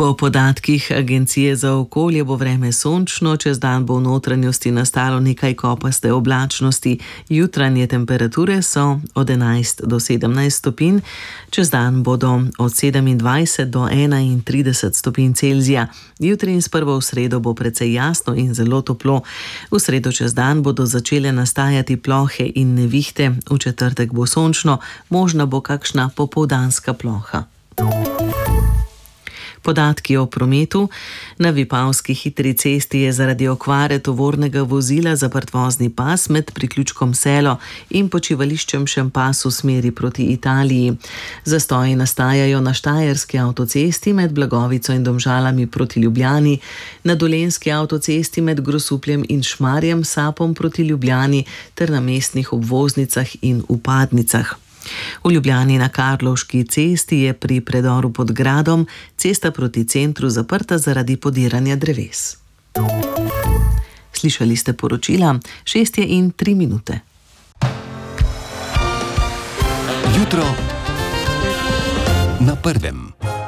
Po podatkih Agencije za okolje bo vreme sončno, čez dan bo v notranjosti nastalo nekaj kopaste oblačnosti. Jutranje temperature so od 11 do 17 stopinj, čez dan bodo od 27 do 31 stopinj Celzija. Jutri in s prvo v sredo bo precej jasno in zelo toplo. V sredo čez dan bodo začele nastajati plohe in nevihte, v četrtek bo sončno, možna bo kakšna popoldanska ploha. Podatki o prometu. Na Vipavski hitri cesti je zaradi okvare tovornega vozila zaprt vozni pas med priključkom Selo in počivališčem Šempas v smeri proti Italiji. Zastoji nastajajo na Štajerski avtocesti med Blagovico in Domžalami proti Ljubljani, na Dolenjski avtocesti med Grosupljem in Šmarjem Sapom proti Ljubljani ter na mestnih obvoznicah in vpadnicah. V Ljubljani na Karlovški cesti je pri predoru pod gradom cesta proti centru zaprta zaradi podiranja dreves. Slišali ste poročila, 6:03. Jutro na prvem.